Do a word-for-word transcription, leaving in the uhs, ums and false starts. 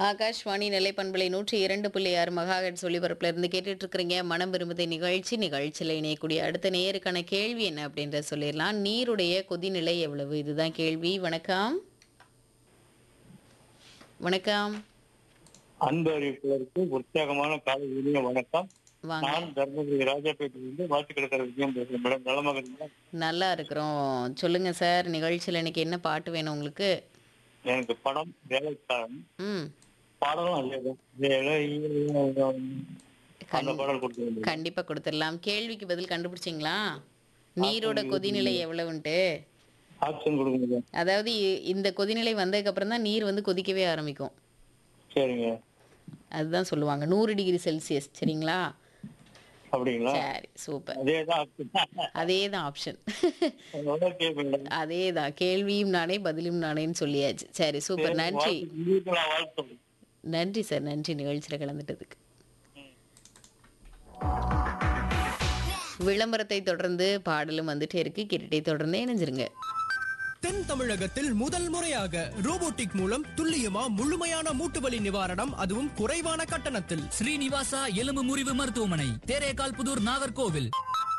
ஆகாஷ்வாணி நிலைப்பண்பலை நூற்றி இரண்டு புள்ளி ஆறு மெகாஹெர்ட்ஸ் ஒலிபரப்புல இருந்து கேட்டுட்டு இருக்கிறீங்க மனம் விரும்புதை நிகழ்ச்சி. நிகழ்ச்சியில் இணையக்கூடிய அடுத்த நேயருக்கான கேள்வி என்ன அப்படின்றத சொல்லிடலாம். நீருடைய கொதிநிலை எவ்வளவு? இதுதான் கேள்வி. வணக்கம். வணக்கம். அன்பு அறிவிப்பாளருக்கு உற்சாகமான காலை இனிய வணக்கம். வாங்க. நான் தர்மபுரி ராஜாப்பேட்டையிலிருந்து வாத்துக்கிழக்கிற விஜயம் பேசுறேன் மேடம். நலமாக இருக்கீங்களா? நல்லா இருக்கிறோம். சொல்லுங்க சார், நிகழ்ச்சியில் இன்னைக்கு என்ன பாட்டு வேணும் உங்களுக்கு? எனக்கு படம் வேலைக்காரன், ம் பாடலும் அதேதான். வேலை அந்த கண் பாடல் கொடுத்து கண்டிப்பா கொடுத்துடலாம். கேள்விக்கு பதில் கண்டுபிடிச்சிங்களா? நீரோட கொதிநிலை எவ்வளவுன்ட்டு. ஆப்ஷன் கொடுக்க முடியும். அதாவது இ- இந்த கொதிநிலை வந்ததுக்கு அப்புறம் தான் நீர் வந்து கொதிக்கவே ஆரம்பிக்கும். சரிங்க. அதுதான் சொல்லுவாங்க நூறு டிகிரி செல்சியஸ். சரிங்களா? அப்படிங்களா? சரி, சூப்பர். அதேதான் ஆப்ஷன். அதே தான் ஆப்ஷன். Okay madam. அதே தான். கேள்வியும் நானே பதிலும் நானேன்னு சொல்லியாச்சு. சரி, சூப்பர். நன்றி. வாழ்த்து- உங்களுக்கு நான் வாழ்த்து. நன்றி சார், நன்றி நிகழ்ச்சியில் கலந்துட்டதுக்கு. விளம்பரத்தை தொடர்ந்து பாடலும் வந்துட்டே இருக்கு. கேட்டுட்டே தொடர்ந்து இணைஞ்சிருங்க. தென் தமிழகத்தில் முதல் முறையாக ரோபோட்டிக் மூலம் துல்லியமா முழுமையான மூட்டுவலி நிவாரணம், அதுவும் குறைவான கட்டணத்தில். ஸ்ரீனிவாசா எலும்பு முறிவு மருத்துவமனை, தேரேகால் புதூர், நாகர்கோவில்.